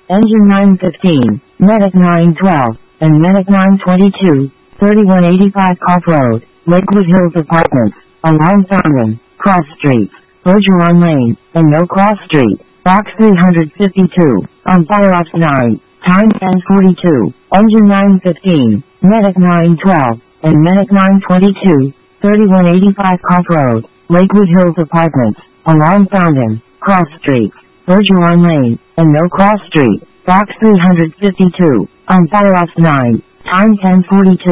Engine 915, Medic 912, and Medic 922, 3185 Cough Road, Lakewood Hills Apartments, along Fountain, Cross Street, Bergeron Lane, and No Cross Street, Box 352, on Fire Ops 9, time 10:42, Engine 915, Medic 912, and Medic 922, 3185 Cough Road, Lakewood Hills Apartments, along Fountain, Cross Street, Bergeron Lane, and No Cross Street, Box 352, on Fire Ops 9, time 10:42.